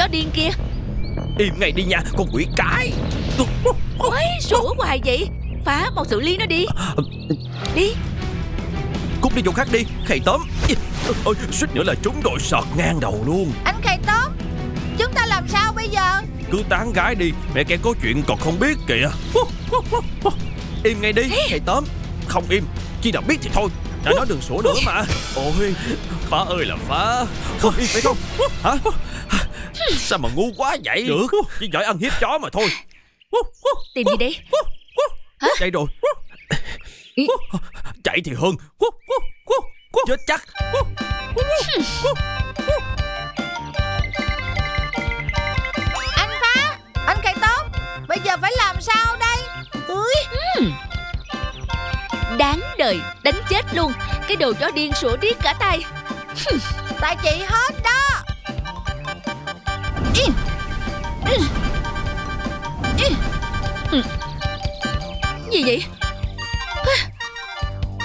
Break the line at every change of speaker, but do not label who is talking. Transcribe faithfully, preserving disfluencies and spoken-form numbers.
chó điên kia.
Im ngay đi nha, con quỷ cái.
Ôi, sủa hoài vậy. Phá mau xử lý nó đi. Đi.
Cút đi chỗ khác đi, khầy tóm. Ôi, suýt nữa là trúng rồi, sọt ngang đầu luôn.
Anh Khầy Tóm, chúng ta làm sao bây giờ?
Cứ tán gái đi, mẹ kẻ có chuyện còn không biết kìa. Im ngay đi, khầy tóm. Không im, khi nào biết thì thôi. Đã nói đừng sủa nữa mà. Ôi, Phá ơi là Phá. Không im phải không? Hả? Sao mà ngu quá vậy? Được, chỉ giỏi ăn hiếp chó mà thôi.
Tìm gì đây? Hả?
Đây rồi. Chạy thì hơn. Chết chắc.
Anh Phá, anh Khầy Tóm, bây giờ phải làm sao đây? Ui.
Đáng đời, đánh chết luôn. Cái đồ chó điên sủa điếc cả tay.
Tại chị hết đó.
Gì vậy?